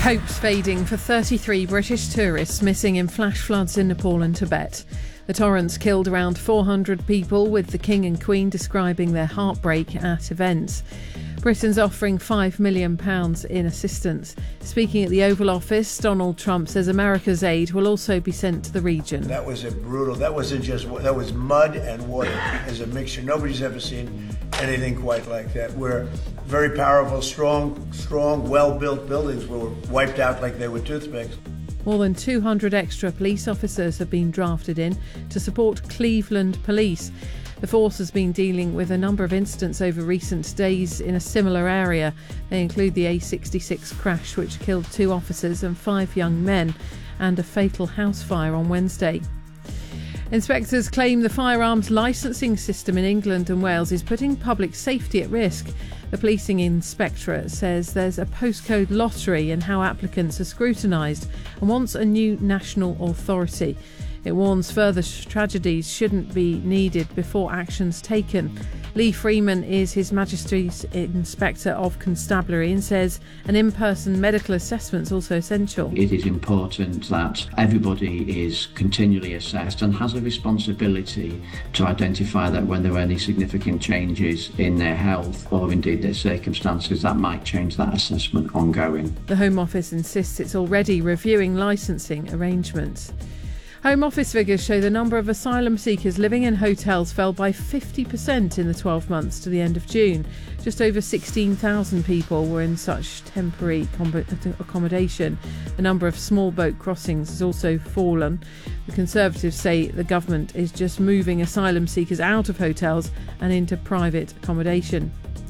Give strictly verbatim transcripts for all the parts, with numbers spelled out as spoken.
Hope's fading for thirty-three British tourists missing in flash floods in Nepal and Tibet. The torrents killed around four hundred people, with the King and Queen describing their heartbreak at events. Britain's offering five million pounds in assistance. Speaking at the Oval Office, Donald Trump says America's aid will also be sent to the region. That was a brutal, that wasn't just, that was mud and water as a mixture. Nobody's ever seen anything quite like that. We're very powerful, strong, strong, well-built buildings were wiped out like they were toothpicks. More than two hundred extra police officers have been drafted in to support Cleveland Police. The force has been dealing with a number of incidents over recent days in a similar area. They include the A sixty-six crash, which killed two officers and five young men, and a fatal house fire on Wednesday. Inspectors claim the firearms licensing system in England and Wales is putting public safety at risk. The Policing Inspectorate says there's a postcode lottery in how applicants are scrutinised and wants a new national authority. It warns further tragedies shouldn't be needed before action's taken. Lee Freeman is His Majesty's Inspector of Constabulary and says an in-person medical assessment is also essential. It is important that everybody is continually assessed and has a responsibility to identify that when there are any significant changes in their health or indeed their circumstances, that might change that assessment ongoing. The Home Office insists it's already reviewing licensing arrangements. Home Office figures show the number of asylum seekers living in hotels fell by fifty percent in the twelve months to the end of June. Just over sixteen thousand people were in such temporary accommodation. The number of small boat crossings has also fallen. The Conservatives say the government is just moving asylum seekers out of hotels and into private accommodation.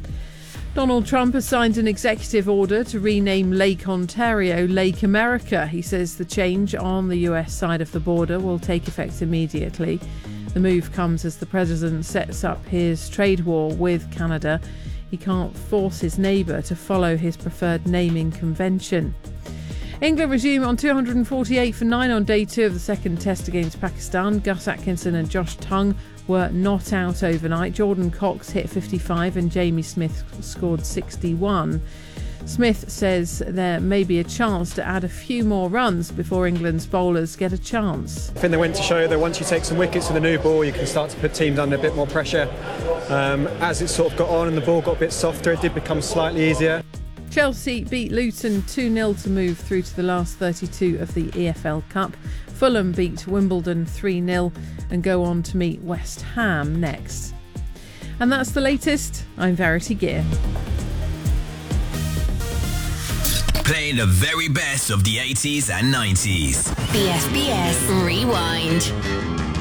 Donald Trump has signed an executive order to rename Lake Ontario Lake America. He says the change on the U S side of the border will take effect immediately. The move comes as the president sets up his trade war with Canada. He can't force his neighbour to follow his preferred naming convention. England resume on two hundred forty-eight for nine on day two of the second test against Pakistan. Gus Atkinson and Josh Tongue were not out overnight. Jordan Cox hit fifty-five and Jamie Smith scored sixty-one. Smith says there may be a chance to add a few more runs before England's bowlers get a chance. I think they went to show that once you take some wickets with a new ball, you can start to put teams under a bit more pressure. Um, as it sort of got on and the ball got a bit softer, it did become slightly easier. Chelsea beat Luton two nil to move through to the last thirty-two of the E F L Cup. Fulham beat Wimbledon three nil and go on to meet West Ham next. And that's the latest. I'm Verity Gear. Playing the very best of the eighties and nineties. B S B S Rewind.